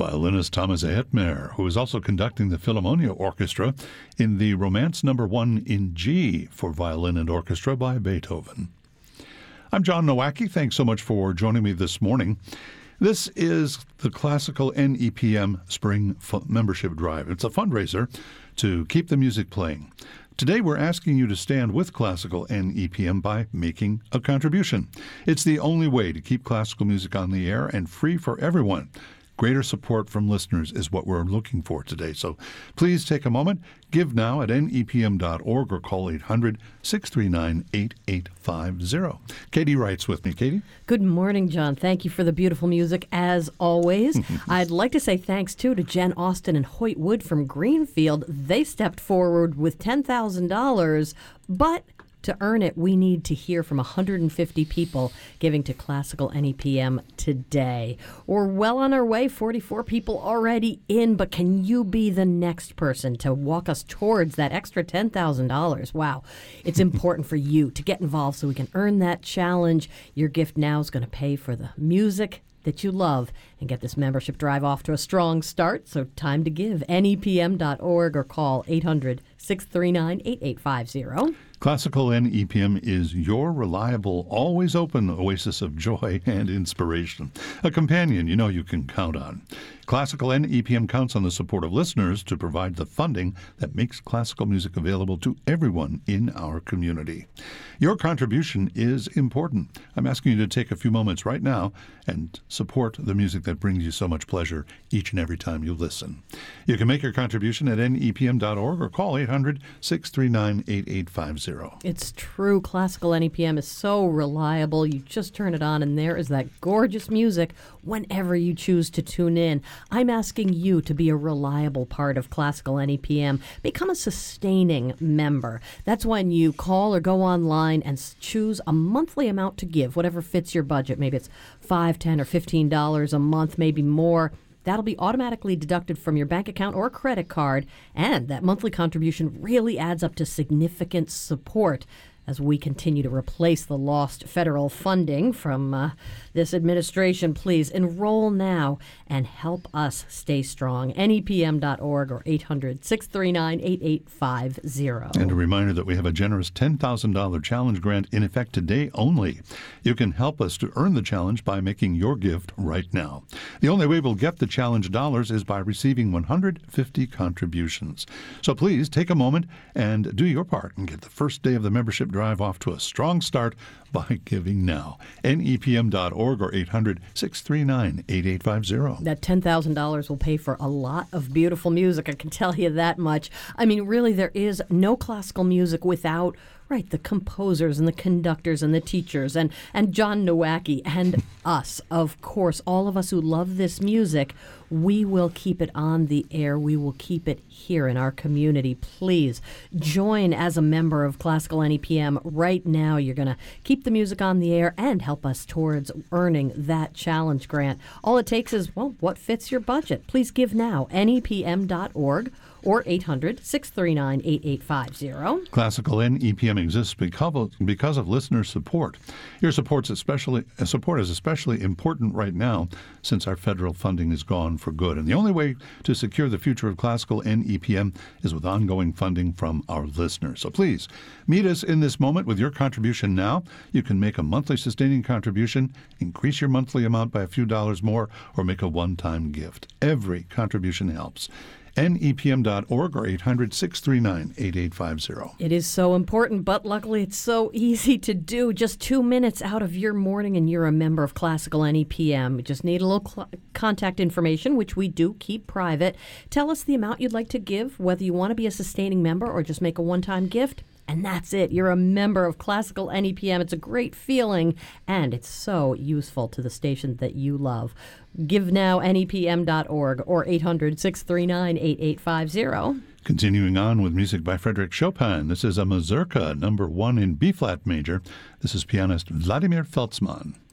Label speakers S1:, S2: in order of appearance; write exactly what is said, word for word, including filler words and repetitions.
S1: violinist Thomas Etmer, who is also conducting the Philharmonia Orchestra in the Romance Number One in G for violin and orchestra by Beethoven. I'm John Nowacki. Thanks so much for joining me this morning. This is the Classical N E P M Spring F- Membership Drive. It's a fundraiser to keep the music playing. Today we're asking you to stand with Classical N E P M by making a contribution. It's the only way to keep classical music on the air and free for everyone. Greater support from listeners is what we're looking for today. So please take a moment, give now at N E P M dot org or call eight hundred, six three nine, eight eight five zero. Katie writes with me. Katie?
S2: Good morning, John. Thank you for the beautiful music, as always. I'd like to say thanks, too, to Jen Austin and Hoyt Wood from Greenfield. They stepped forward with ten thousand dollars, but to earn it, we need to hear from one hundred fifty people giving to Classical N E P M today. We're well on our way, forty-four people already in, but can you be the next person to walk us towards that extra ten thousand dollars? Wow. It's important for you to get involved so we can earn that challenge. Your gift now is going to pay for the music that you love and get this membership drive off to a strong start. So time to give. N E P M dot org or call eight hundred, six three nine, eight eight five zero.
S1: Classical N E P M is your reliable, always open oasis of joy and inspiration. A companion you know you can count on. Classical N E P M counts on the support of listeners to provide the funding that makes classical music available to everyone in our community. Your contribution is important. I'm asking you to take a few moments right now and support the music that brings you so much pleasure each and every time you listen. You can make your contribution at N E P M dot org or call eight hundred, six three nine, eight eight five zero.
S2: It's true. Classical N E P M is so reliable. You just turn it on and there is that gorgeous music whenever you choose to tune in. I'm asking you to be a reliable part of Classical N E P M. Become a sustaining member. That's when you call or go online and choose a monthly amount to give, whatever fits your budget. Maybe it's five, ten, or fifteen dollars a month, maybe more. That'll be automatically deducted from your bank account or credit card, and that monthly contribution really adds up to significant support as we continue to replace the lost federal funding from uh, this administration. Please enroll now and help us stay strong. N E P M dot org or eight hundred, six three nine, eight eight five zero.
S1: And a reminder that we have a generous ten thousand dollars challenge grant in effect today only. You can help us to earn the challenge by making your gift right now. The only way we'll get the challenge dollars is by receiving one hundred fifty contributions. So please take a moment and do your part and get the first day of the membership drive off to a strong start by giving now. N E P M dot org or eight hundred, six three nine, eight eight five zero.
S2: That ten thousand dollars will pay for a lot of beautiful music, I can tell you that much. I mean, really, there is no classical music without, right, the composers and the conductors and the teachers and, and John Nowacki and us, of course, all of us who love this music. We will keep it on the air. We will keep it here in our community. Please join as a member of Classical N E P M right now. You're going to keep the music on the air and help us towards earning that challenge grant. All it takes is, well, what fits your budget? Please give now. N E P M dot org or eight hundred, six three nine, eight eight five zero.
S1: Classical N E P M exists because of, because of listener support. Your support's especially, support is especially important right now since our federal funding is gone for good. And the only way to secure the future of Classical N E P M is with ongoing funding from our listeners. So please, meet us in this moment with your contribution now. You can make a monthly sustaining contribution, increase your monthly amount by a few dollars more, or make a one-time gift. Every contribution helps. N E P M dot org or eight hundred, six three nine, eight eight five zero.
S2: It is so important, but luckily it's so easy to do. Just two minutes out of your morning and you're a member of Classical N E P M. You just need a little cl- contact information, which we do keep private. Tell us the amount you'd like to give, whether you want to be a sustaining member or just make a one-time gift. And that's it. You're a member of Classical N E P M. It's a great feeling, and it's so useful to the station that you love. Give now, N E P M dot org or eight hundred, six three nine, eight eight five zero.
S1: Continuing on with music by Frédéric Chopin, this is a mazurka, number one in B-flat major. This is pianist Vladimir Feltzmann.